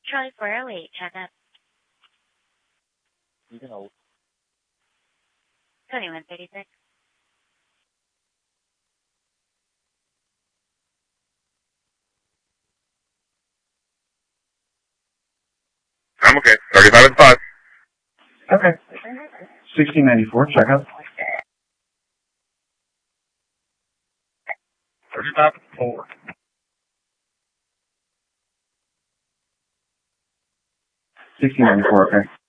Charlie 408, check up. You can hold. 2136. I'm okay. 35 and 5. Okay. 1694, check out. 35 and 4. 1694, okay.